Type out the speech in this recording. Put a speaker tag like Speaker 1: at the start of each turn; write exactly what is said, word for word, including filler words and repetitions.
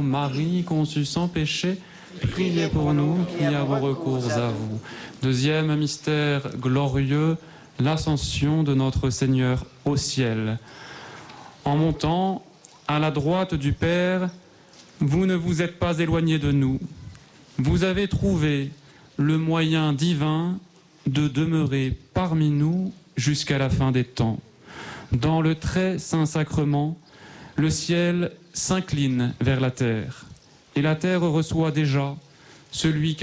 Speaker 1: Marie, conçue sans péché, priez pour nous qui avons recours à vous. Deuxième mystère glorieux, l'ascension de notre Seigneur au ciel. En montant à la droite du Père, vous ne vous êtes pas éloigné de nous. Vous avez trouvé le moyen divin de demeurer parmi nous jusqu'à la fin des temps. Dans le très saint sacrement, le ciel s'incline vers la terre, et la terre reçoit déjà celui que